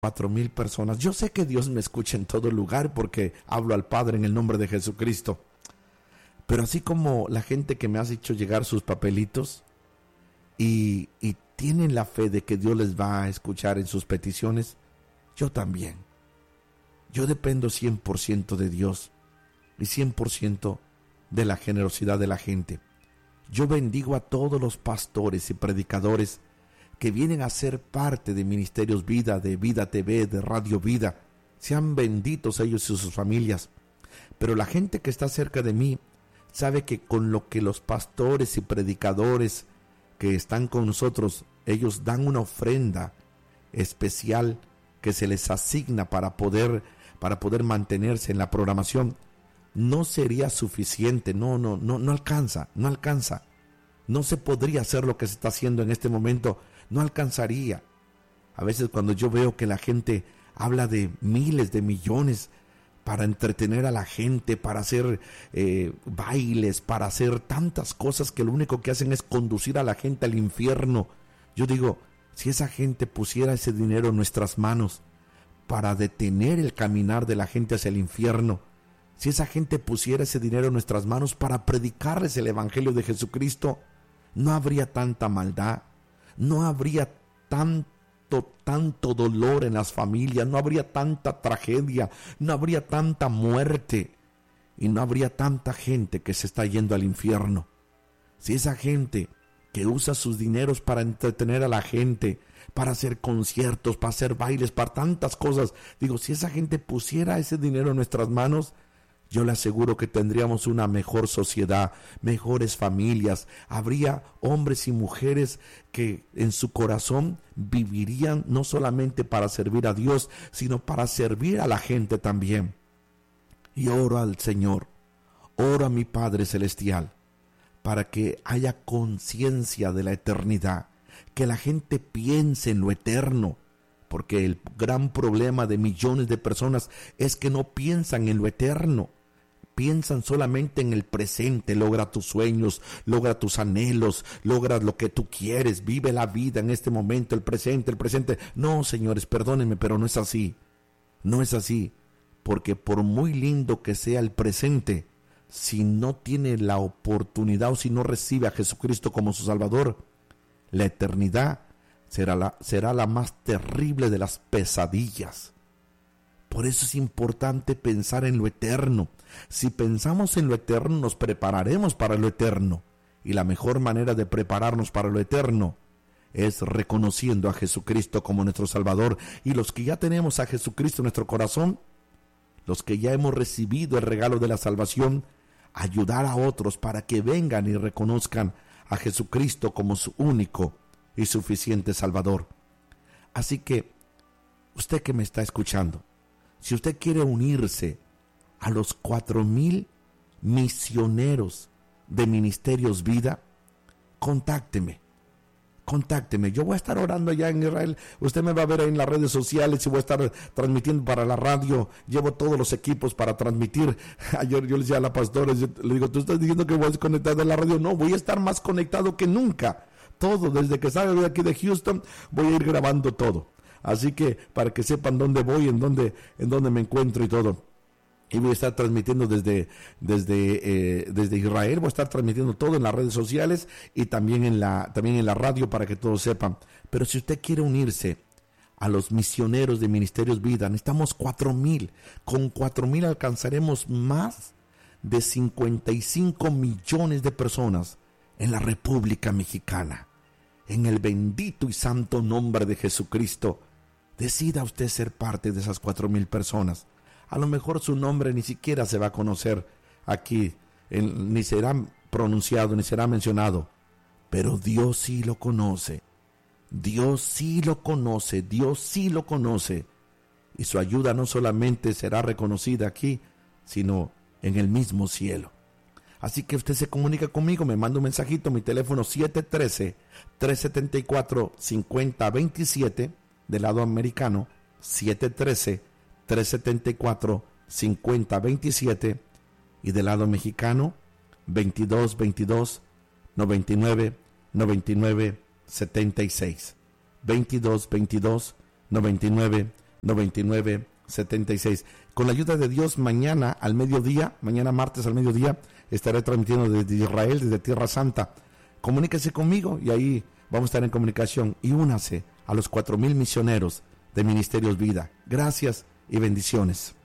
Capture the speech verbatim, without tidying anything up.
cuatro mil personas. Yo sé que Dios me escucha en todo lugar porque hablo al Padre en el nombre de Jesucristo. Pero así como la gente que me ha hecho llegar sus papelitos y, y tienen la fe de que Dios les va a escuchar en sus peticiones, yo también. Yo dependo cien por ciento de Dios y cien por ciento de la generosidad de la gente. Yo bendigo a todos los pastores y predicadores que vienen a ser parte de Ministerios Vida, de Vida T V, de Radio Vida. Sean benditos ellos y sus familias. Pero la gente que está cerca de mí sabe que con lo que los pastores y predicadores que están con nosotros, ellos dan una ofrenda especial que se les asigna para poder, para poder mantenerse en la programación, no sería suficiente, no, no, no, no alcanza, no alcanza. No se podría hacer lo que se está haciendo en este momento, no alcanzaría. A veces cuando yo veo que la gente habla de miles de millones para entretener a la gente, para hacer eh, bailes, para hacer tantas cosas que lo único que hacen es conducir a la gente al infierno. Yo digo, si esa gente pusiera ese dinero en nuestras manos para detener el caminar de la gente hacia el infierno, si esa gente pusiera ese dinero en nuestras manos para predicarles el Evangelio de Jesucristo, no habría tanta maldad, no habría tanto, tanto dolor en las familias, no habría tanta tragedia, no habría tanta muerte y no habría tanta gente que se está yendo al infierno. Si esa gente que usa sus dineros para entretener a la gente, para hacer conciertos, para hacer bailes, para tantas cosas, digo, si esa gente pusiera ese dinero en nuestras manos, yo le aseguro que tendríamos una mejor sociedad, mejores familias. Habría hombres y mujeres que en su corazón vivirían no solamente para servir a Dios, sino para servir a la gente también. Y oro al Señor, oro a mi Padre Celestial, para que haya conciencia de la eternidad, que la gente piense en lo eterno, porque el gran problema de millones de personas es que no piensan en lo eterno. Piensan solamente en el presente. Logra tus sueños, logra tus anhelos, logra lo que tú quieres, vive la vida en este momento, el presente, el presente. No, señores, perdónenme, pero no es así. No es así, porque por muy lindo que sea el presente, si no tiene la oportunidad o si no recibe a Jesucristo como su Salvador, la eternidad será la, será la más terrible de las pesadillas. Por eso es importante pensar en lo eterno. Si pensamos en lo eterno, nos prepararemos para lo eterno. Y la mejor manera de prepararnos para lo eterno es reconociendo a Jesucristo como nuestro Salvador. Y los que ya tenemos a Jesucristo en nuestro corazón, los que ya hemos recibido el regalo de la salvación, ayudar a otros para que vengan y reconozcan a Jesucristo como su único y suficiente Salvador. Así que, usted que me está escuchando, si usted quiere unirse a los cuatro mil misioneros de Ministerios Vida, contácteme, contácteme. Yo voy a estar orando allá en Israel. Usted me va a ver ahí en las redes sociales y voy a estar transmitiendo para la radio. Llevo todos los equipos para transmitir. Ayer yo le decía a la pastora, yo le digo, ¿tú estás diciendo que voy a desconectar de la radio? No, voy a estar más conectado que nunca. Todo, desde que salga de aquí de Houston, voy a ir grabando todo. Así que para que sepan dónde voy, en dónde, en dónde me encuentro y todo. Y voy a estar transmitiendo desde, desde, eh, desde Israel, voy a estar transmitiendo todo en las redes sociales y también en la, también en la radio para que todos sepan. Pero si usted quiere unirse a los misioneros de Ministerios Vida, necesitamos cuatro mil. Con cuatro mil alcanzaremos más de cincuenta y cinco millones de personas en la República Mexicana. En el bendito y santo nombre de Jesucristo, decida usted ser parte de esas cuatro mil personas. A lo mejor su nombre ni siquiera se va a conocer aquí, en, ni será pronunciado, ni será mencionado, pero Dios sí lo conoce. Dios sí lo conoce, Dios sí lo conoce. Y su ayuda no solamente será reconocida aquí, sino en el mismo cielo. Así que usted se comunica conmigo, me manda un mensajito, mi teléfono siete uno tres, tres siete cuatro, cinco cero dos siete, del lado americano, siete uno tres, tres siete cuatro, cinco cero dos siete, y del lado mexicano, veintidós veintidós, noventa y nueve, noventa y nueve, setenta y seis. veintidós veintidós, noventa y nueve, noventa y nueve setenta y seis. Con la ayuda de Dios, mañana al mediodía, mañana martes al mediodía, estaré transmitiendo desde Israel, desde Tierra Santa. Comuníquese conmigo y ahí vamos a estar en comunicación, y únase a los cuatro mil misioneros de Ministerios Vida. Gracias y bendiciones.